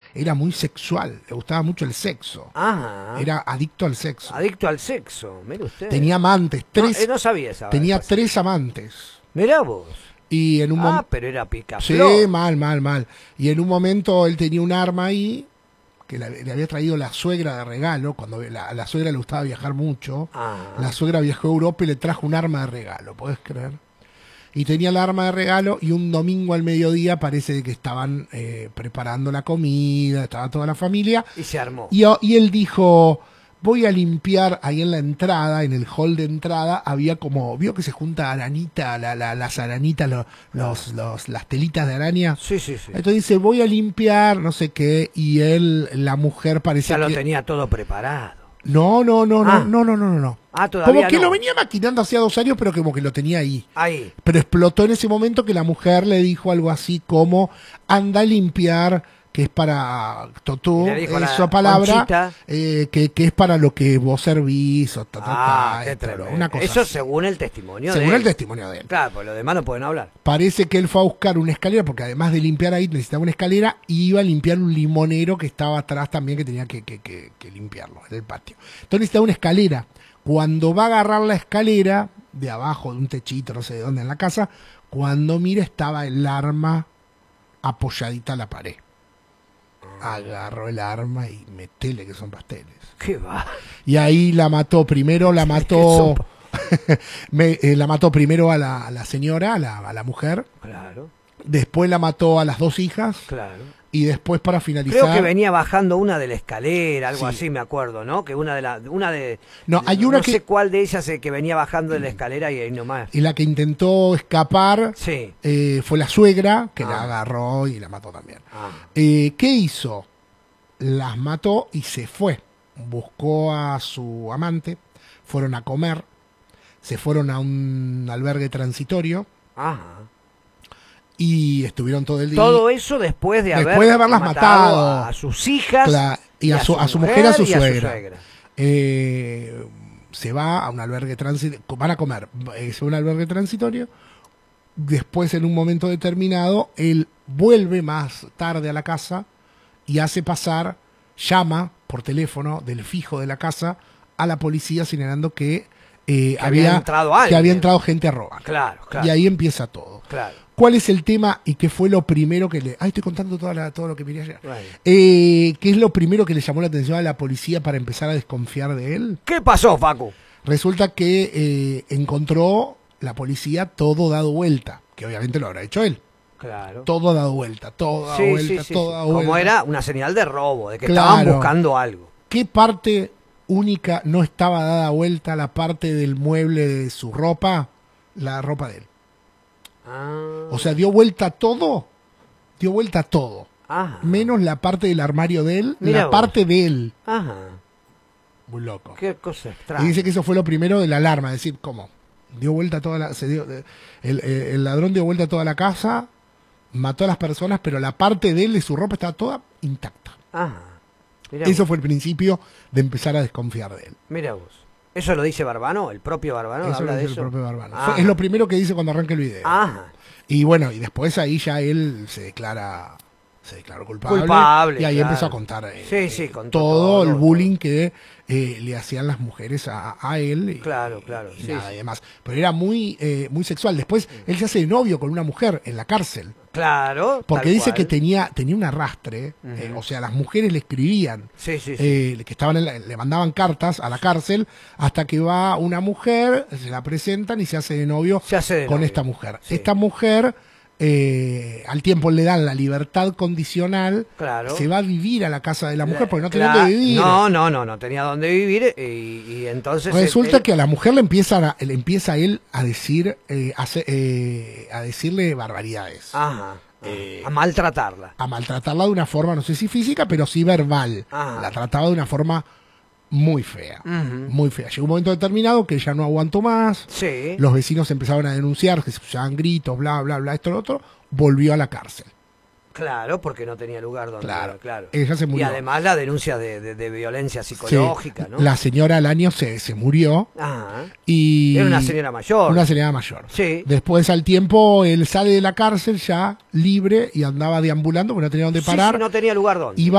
era muy sexual, le gustaba mucho el sexo. Ajá. Era adicto al sexo. Adicto al sexo, mire usted. Tenía amantes, No sabía esa. tenía esa- 3 amantes. Mirá vos. Y en un momento... Pero era Sí, picaflor. mal. Y en un momento él tenía un arma ahí, que le había traído la suegra de regalo, cuando a la suegra le gustaba viajar mucho. Ah. La suegra viajó a Europa y le trajo un arma de regalo, ¿podés creer? Y tenía el arma de regalo y un domingo al mediodía parece que estaban preparando la comida, estaba toda la familia. Y se armó. Y él dijo, voy a limpiar ahí en la entrada, en el hall de entrada, había como, vio que se junta aranita, las aranitas, las telitas de araña. Sí. Entonces dice, voy a limpiar, no sé qué, y la mujer parecía Ya lo que... tenía todo preparado. No. Todavía Como que no. lo venía maquinando hacía 2 años, pero como que lo tenía ahí. Ahí. Pero explotó en ese momento que la mujer le dijo algo así como, anda a limpiar, que es para Totó, Le dijo esa la palabra, Conchita. que es para lo que vos servís, o Qué esto, tremendo. una cosa Eso así. según el testimonio Según de el él. testimonio de él. Claro, pues los demás no pueden hablar. Parece que él fue a buscar una escalera, porque además de limpiar ahí necesitaba una escalera, y iba a limpiar un limonero que estaba atrás también, que tenía que limpiarlo, en el patio. Entonces necesitaba una escalera. Cuando va a agarrar la escalera, de abajo de un techito, no sé de dónde en la casa, cuando mira estaba el arma apoyadita a la pared. Agarró el arma y metele que son pasteles. ¿Qué va? Y ahí la mató. Primero la mató... la mató primero a la señora, a la mujer. Claro, Después la mató a las 2 hijas. claro. Y después, para finalizar... Creo que venía bajando una de la escalera, algo Sí. así me acuerdo, ¿no? Que una de No, hay una no que... sé cuál de ellas que venía bajando de la escalera y ahí nomás. Y la que intentó escapar Sí. fue la suegra, que la Ah. agarró y la mató también. Ah. ¿Qué hizo? Las mató y se fue. Buscó a su amante, fueron a comer, se fueron a un albergue transitorio Ajá. y estuvieron todo el día. Todo eso después de haberlas matado. a sus hijas Y a su mujer, a su y suegra. Se va a un albergue transitorio, van a comer, se va a un albergue transitorio. Después, en un momento determinado, él vuelve más tarde a la casa y hace pasar, llama por teléfono del fijo de la casa a la policía señalando que había entrado alguien. que había entrado gente a robar. Claro. Y ahí empieza todo. Claro. ¿Cuál es el tema y qué fue lo primero que le... estoy contando todo lo que miré ayer. Bueno. ¿Qué es lo primero que le llamó la atención a la policía para empezar a desconfiar de él? ¿Qué pasó, Facu? Resulta que encontró la policía todo dado vuelta, que obviamente lo habrá hecho él. Claro. Todo dado vuelta, todo dado vuelta, todo dado vuelta. Como era una señal de robo, de que Claro. estaban buscando algo. ¿Qué parte única no estaba dada vuelta? La parte del mueble de su ropa, la ropa de él. O sea, dio vuelta todo, Ajá. menos la parte del armario de él, Mirá la vos. parte de él. Ajá. Muy loco. Qué cosa Y extraña. dice que eso fue lo primero de la alarma, es decir, ¿cómo? Dio vuelta toda la... el ladrón dio vuelta a toda la casa, mató a las personas, pero la parte de él, de su ropa, estaba toda intacta. Ajá. Mirá Eso vos. fue el principio de empezar a desconfiar de él. Mira vos. ¿Eso lo dice Barbano? ¿El propio Barbano Eso habla lo de dice eso? el propio Barbano. Ah. Es lo primero que dice cuando arranca el video. Ajá. Y bueno, y después ahí ya él se declaró culpable. Culpable, Y ahí claro. empezó a contar Sí, contó todo el todo. bullying que le hacían las mujeres a él. Claro, Y sí, nada, sí. y demás. Pero era muy sexual. Después él se hace de novio con una mujer en la cárcel. Claro. Porque tal dice cual. que tenía un arrastre. O sea, las mujeres le escribían. Sí. Que estaban le mandaban cartas a la cárcel hasta que va una mujer, se la presentan y se hace de novio Se hace de con novio. esta mujer. Sí. Esta mujer al tiempo le dan la libertad condicional, Claro. se va a vivir a la casa de la mujer porque no tenía dónde vivir. No tenía dónde vivir y entonces... Resulta él- que a la mujer le empieza él a decir, a decirle barbaridades. Ajá. A maltratarla. A maltratarla de una forma, no sé si física, pero sí verbal. Ah. La trataba de una forma muy fea, Ujú. muy fea. Llegó un momento determinado que ella no aguantó más, Sí. los vecinos empezaron a denunciar, que se escuchaban gritos, bla, bla, bla, esto, lo otro, volvió a la cárcel. Claro, porque no tenía lugar donde... Claro. Ella se murió. Y además la denuncia de violencia psicológica, Sí, ¿no? la señora al año se murió Ajá. y... Era una señora mayor. Una señora mayor. Sí. Después, al tiempo, él sale de la cárcel ya libre y andaba deambulando porque no tenía dónde Sí, parar. no tenía lugar donde. Iba